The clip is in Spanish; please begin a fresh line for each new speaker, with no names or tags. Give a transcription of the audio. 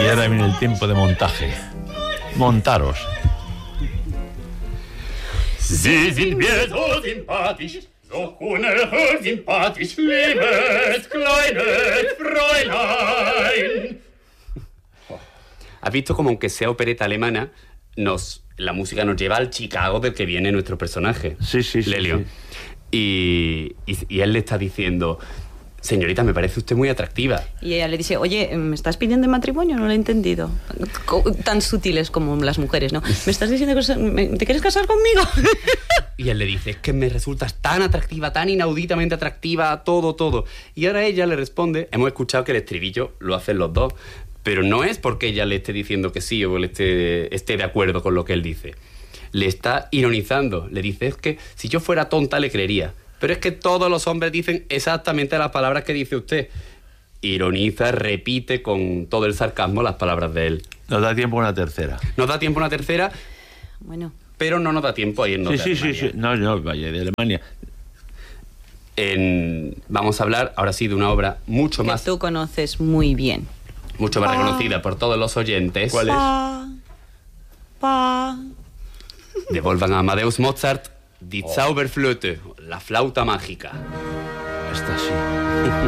ahora viene el tiempo de montaje. Montaros.
Sie sind mir so sympathisch, so unerhört sympathisch, liebes kleines Fräulein.
¿Has visto como aunque sea opereta alemana, la música nos lleva al Chicago del que viene nuestro personaje?
Sí,
Lelio.
Sí.
Y él le está diciendo: señorita, me parece usted muy atractiva.
Y ella le dice: oye, ¿me estás pidiendo matrimonio? No lo he entendido. Tan sutiles como las mujeres, ¿no? ¿Me estás diciendo que te quieres casar conmigo?
Y él le dice: es que me resultas tan atractiva, tan inauditamente atractiva, todo. Y ahora ella le responde: hemos escuchado que el estribillo lo hacen los dos, pero no es porque ella le esté diciendo que sí o él esté de acuerdo con lo que él dice. Le está ironizando. Le dice: es que si yo fuera tonta le creería, pero es que todos los hombres dicen exactamente las palabras que dice usted. Ironiza, repite con todo el sarcasmo las palabras de él.
Nos da tiempo una tercera.
Nos da tiempo una tercera.
Bueno.
Pero no nos da tiempo a irnos de Alemania.
Sí. No, vaya, de Alemania.
Vamos a hablar ahora sí de una obra mucho más...
Que tú conoces muy bien.
Mucho más reconocida por todos los oyentes.
¿Cuál es?
De Wolfgang Amadeus Mozart, Die Zauberflöte, la flauta mágica.
Esta sí.